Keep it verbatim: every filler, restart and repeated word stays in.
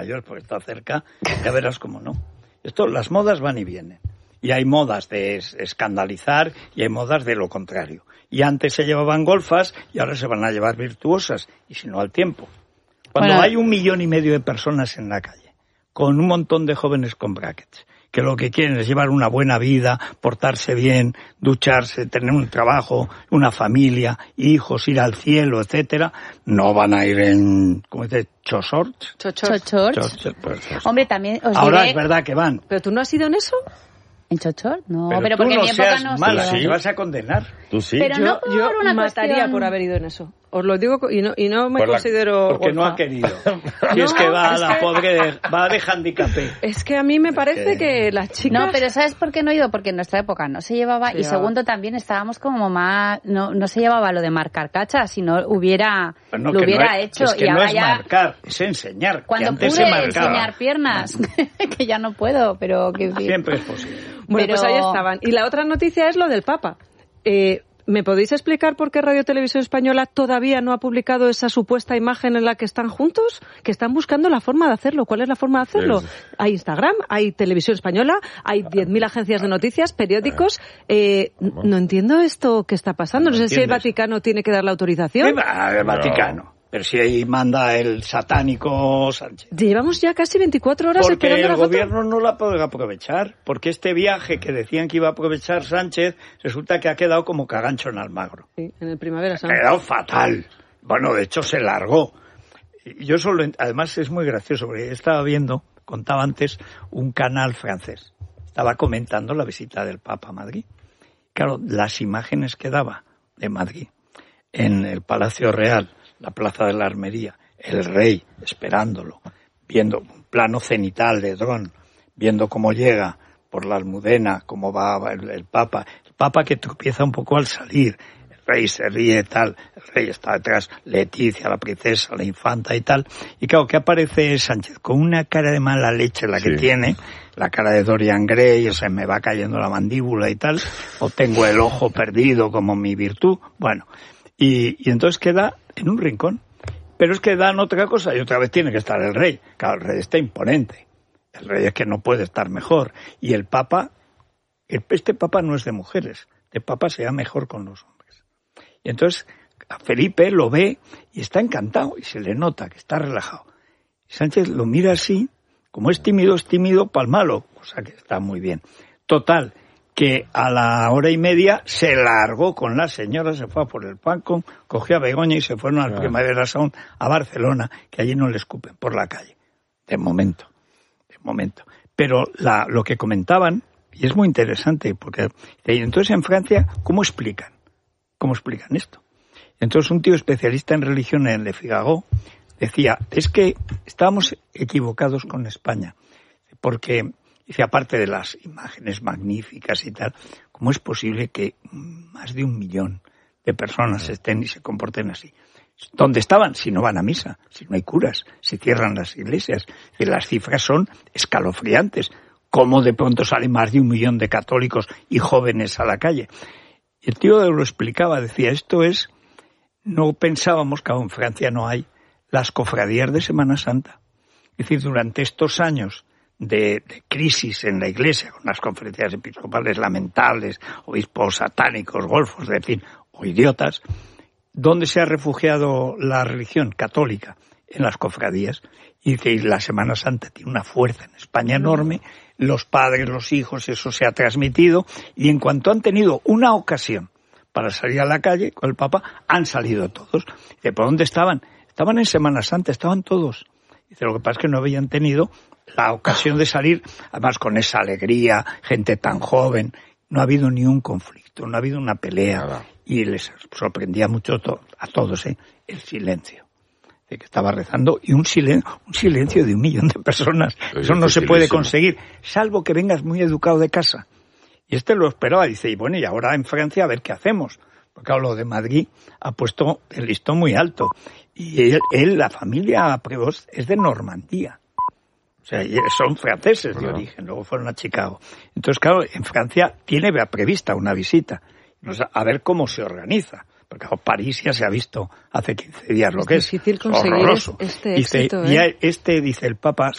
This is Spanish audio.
York, porque está cerca, ya verás cómo no. Esto, las modas van y vienen. Y hay modas de escandalizar y hay modas de lo contrario. Y antes se llevaban golfas y ahora se van a llevar virtuosas, y si no al tiempo. Cuando bueno, hay un millón y medio de personas en la calle, con un montón de jóvenes con brackets, que lo que quieren es llevar una buena vida, portarse bien, ducharse, tener un trabajo, una familia, hijos, ir al cielo, etcétera, no van a ir en, ¿cómo se dice? ¿Choshorts? Choshorts. Hombre, también os Ahora diré... es verdad que van. ¿Pero tú no has ido en eso? ¿En chochor? No, pero, pero tú porque no en mi época seas no mala, se sí. Vas a condenar. Tú sí. Pero yo no por yo una mataría cuestión... por haber ido en eso. Os lo digo y no, y no me por la... considero Porque golfa. no ha querido. No, y es que va a es la que... pobre, de, va de handicapé. Es que a mí me parece que... que las chicas... No, pero ¿sabes por qué no he ido? Porque en nuestra época no se llevaba, sí, y segundo también estábamos como más... No, no se llevaba lo de marcar cachas, si no hubiera, no, lo hubiera no es, hecho. Es que y no ahora es ya... marcar, es enseñar. Cuando que antes pude se marcaba. enseñar piernas, que ya no puedo, pero... que Siempre es posible. Bueno, pero... pues ahí estaban. Y la otra noticia es lo del Papa. Eh... ¿Me podéis explicar por qué Radio Televisión Española todavía no ha publicado esa supuesta imagen en la que están juntos? Que están buscando la forma de hacerlo. ¿Cuál es la forma de hacerlo? Sí. Hay Instagram, hay Televisión Española, hay diez mil agencias de noticias, periódicos. Eh, no entiendo esto que está pasando. No, no sé si el Vaticano tiene que dar la autorización. El Vaticano. Pero si ahí manda el satánico Sánchez. Llevamos ya casi veinticuatro horas porque esperando la el foto. gobierno no la puede aprovechar. Porque este viaje que decían que iba a aprovechar Sánchez, resulta que ha quedado como cagancho en Almagro. Sí, en el Primavera Sound. Ha quedado fatal. Bueno, de hecho se largó. Yo solo, además es muy gracioso, porque estaba viendo, contaba antes, un canal francés. Estaba comentando la visita del Papa a Madrid. Claro, las imágenes que daba de Madrid en el Palacio Real, la Plaza de la Armería, el rey esperándolo, viendo un plano cenital de dron, viendo cómo llega por la Almudena, cómo va el, el Papa, el Papa que tropieza un poco al salir, el rey se ríe tal, el rey está detrás, Leticia, la princesa, la infanta y tal, y claro, que aparece Sánchez con una cara de mala leche la que sí. tiene, la cara de Dorian Gray, o sea, me va cayendo la mandíbula y tal, o tengo el ojo perdido como mi virtud, bueno, y, y entonces queda en un rincón. Pero es que dan otra cosa y otra vez tiene que estar el rey. Claro, el rey está imponente. El rey es que no puede estar mejor. Y el Papa, el, este Papa no es de mujeres. El Papa se da mejor con los hombres. Y entonces a Felipe lo ve y está encantado y se le nota que está relajado. Y Sánchez lo mira así, como es tímido, es tímido para el malo. O sea que está muy bien. Total, que a la hora y media se largó con la señora, se fue a por el Pancon, cogió a Begoña y se fueron al claro. Primavera Sound a Barcelona, que allí no le escupen por la calle. De momento, de momento. Pero la, lo que comentaban, y es muy interesante, porque entonces en Francia, ¿cómo explican? ¿Cómo explican esto? Entonces un tío especialista en religión en Le Figaro decía, es que estábamos equivocados con España, porque... Dice, aparte de las imágenes magníficas y tal, ¿cómo es posible que más de un millón de personas estén y se comporten así? ¿Dónde estaban? Si no van a misa, si no hay curas, si cierran las iglesias. Y las cifras son escalofriantes. ¿Cómo de pronto salen más de un millón de católicos y jóvenes a la calle? Y el tío lo explicaba, decía, esto es, no pensábamos que aún en Francia no hay las cofradías de Semana Santa. Es decir, durante estos años De, de crisis en la Iglesia, con las conferencias episcopales lamentables, obispos satánicos, golfos, en fin, o idiotas, ¿dónde se ha refugiado la religión católica? En las cofradías. Y dice, y la Semana Santa tiene una fuerza en España enorme, los padres, los hijos, eso se ha transmitido, y en cuanto han tenido una ocasión para salir a la calle con el Papa, han salido todos. Dice, ¿por dónde estaban? Estaban en Semana Santa, estaban todos. Dice, lo que pasa es que no habían tenido la ocasión de salir, además con esa alegría, gente tan joven, no ha habido ni un conflicto, no ha habido una pelea, Nada. Y les sorprendía mucho to- a todos, ¿eh? El silencio, de que estaba rezando, y un silencio, un silencio de un millón de personas, es eso no se puede conseguir, salvo que vengas muy educado de casa. Y este lo esperaba, dice, y bueno, y ahora en Francia a ver qué hacemos, porque claro, lo de Madrid ha puesto el listón muy alto, y él, él la familia Prévost es de Normandía. O sea, son franceses de origen, luego fueron a Chicago. Entonces, claro, en Francia tiene prevista una visita, a ver cómo se organiza, Porque claro, París ya se ha visto hace quince días lo es que es. difícil conseguir horroroso. este dice, éxito, ¿eh? Y este, dice el Papa,